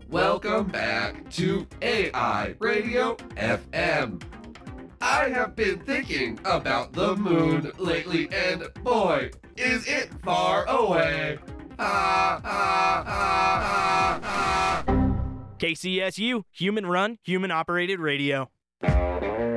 Welcome back to AI Radio FM. I have been thinking about the moon lately, and boy, is it far away. Ha, ha, ha, ha, ha. KCSU, human run, human operated radio.